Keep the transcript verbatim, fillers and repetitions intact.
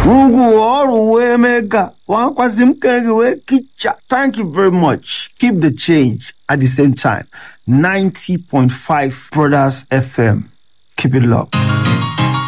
Ugu oru we mega. Wankwasim kege we kicha. Thank you very much. Keep the change at the same time. ninety point five Brothers F M. Keep it locked.